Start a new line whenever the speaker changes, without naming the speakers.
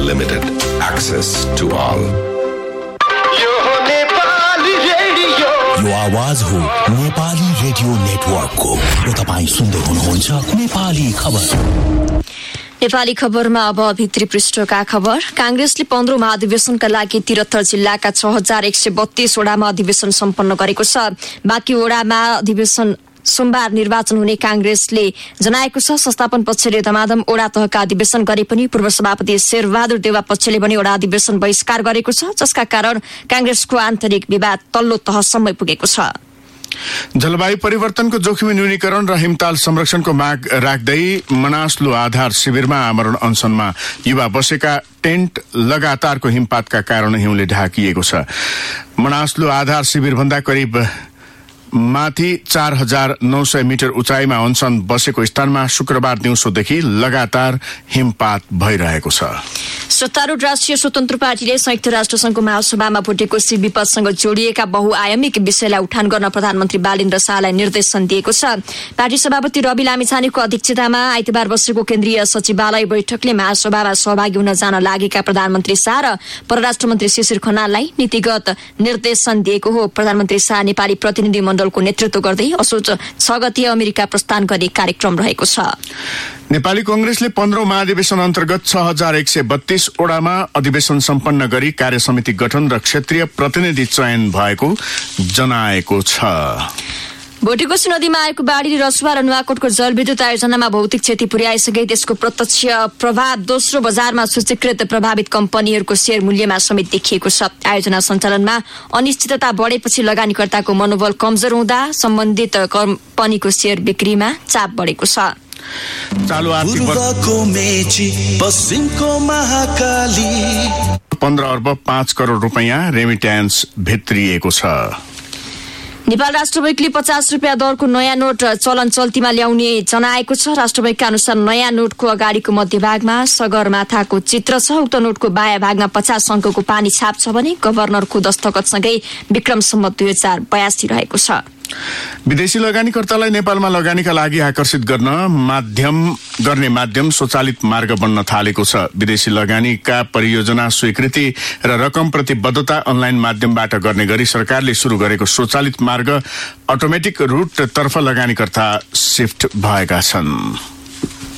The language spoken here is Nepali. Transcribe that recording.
Limited. Access to all.
यो आवाज हो नेपाली रेडियो नेटवर्कको र तपाईं सुन्दै हुनुहुन्छ नेपाली खबर।
नेपाली खबरमा अब भित्री पृष्ठका खबर। कांग्रेसले 15औं महाधिवेशनका लागि 73 जिल्लाका 6132 वडामा अधिवेशन सम्पन्न गरेको छ। बाँकी वडामा अधिवेशन सोमबार निर्वाचन हुने कांग्रेसले जनाएको छ। संस्थापन पक्षले धमाधम वडा तहका अधिवेशन गरे पनि पूर्व सभापति शेरबहादुर देउवा पक्षले पनि वडा अधिवेशन बहिष्कार गरेको छ, जसका कारण कांग्रेसको आन्तरिक विवाद तल्लो तहसम्म पुगेको छ।
जलवायु परिवर्तनको जोखिम न्यूनीकरण र हिमताल संरक्षणको माग राख्दै मनासलु आधार शिविरमा आमरण अनसनमा युवा बसेका टेन्ट लगातारको हिमपातका कारण हिउँले ढाकिएको छ। मनासलु आधार शिविर भन्दा करिब माथि 4900 मिटर उचाइमा अनसन बसेको स्थानमा शुक्रबार दिउँसोदेखि लगातार हिमपात भइरहेको छ।
सत्तारूढ राष्ट्रिय स्वतन्त्र पार्टीले संयुक्त राष्ट्रसंघको महासभामा भुटेकोसी विपदसँग जोडिएका बहुआयामिक विषयलाई उठान गर्न प्रधानमन्त्री बालेन्द्र शाहलाई निर्देशन दिएको छ। पार्टी सभापति रवि लामिछानेको अध्यक्षतामा आइतबार बसेको केन्द्रीय सचिवालय बैठकले महासभामा सहभागी हुन जान लागेका प्रधानमन्त्री शाह र परराष्ट्र मन्त्री शिशिर खनाललाई नीतिगत निर्देशन दिएको हो। प्रधानमन्त्री शाह नेपाली प्रतिनिधि मण्डलको नेतृत्व गर्दै असोज 6 गते अमेरिका प्रस्थान गर्ने कार्यक्रम रहेको छ।
नेपाली कांग्रेसले 15औं महाधिवेशन अन्तर्गत 6132 वडामा अधिवेशन सम्पन्न गरी कार्य समिति गठन र क्षेत्रीय प्रतिनिधि चयन भएको जनाएको छ।
भोटेकोसी नदीमा आएको बाढीले रसुवा र नुवाकोटको जलविद्युत आयोजनामा भौतिक क्षति पुर्याइसके त्यसको प्रत्यक्ष प्रभाव दोस्रो बजारमा सूचीकृत प्रभावित कम्पनीहरूको शेयर मूल्यमा समेत देखिएको छ। आयोजना सञ्चालनमा अनिश्चितता बढेपछि लगानीकर्ताको मनोबल कमजोर हुँदा सम्बन्धित कम्पनीको शेयर बिक्रीमा चाप बढेको छ।
चालु आर्थिक वर्षको मेची पश्चिमको महाकाली 15 अर्ब 5 करोड रुपैयाँ रेमिट्यान्स भित्रिएको छ।
नेपाल राष्ट्र बैंकले 50 रुपियाँ दरको नयाँ नोट चलन चल्तीमा ल्याउने जनाएको छ। राष्ट्र बैंकका अनुसार नयाँ नोटको अगाडिको मध्यभागमा सगरमाथाको चित्र छ। उक्त नोटको बायाँ भागमा 50 अङ्कको पानी छाप छ भने गभर्नरको दस्तखतसँगै विक्रम सम्वत 2082 रहेको छ।
विदेशी लगानीकर्तालाई नेपालमा लगानीका लागि आकर्षित गर्ने माध्यम स्वचालित मार्ग बन्न थालेको छ। विदेशी लगानीका परियोजना स्वीकृति र रकम प्रतिबद्धता अनलाइन माध्यमबाट गर्ने गरी सरकारले शुरू गरेको स्वचालित मार्ग अटोमेटिक रूट तर्फ लगानीकर्ता शिफ्ट भएका छन्।